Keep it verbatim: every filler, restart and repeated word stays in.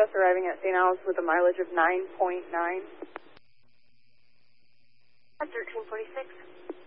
just arriving at Saint Al's with a mileage of nine point nine. At thirteen forty-six.